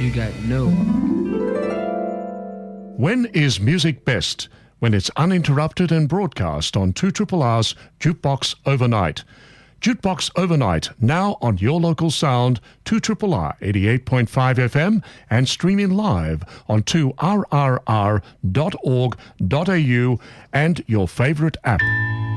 You got no. When is music best? When it's uninterrupted and broadcast on 2RRR's Jukebox Overnight. Jukebox Overnight, now on your local sound, 2RRR 88.5 FM and streaming live on 2rrr.org.au and your favourite app.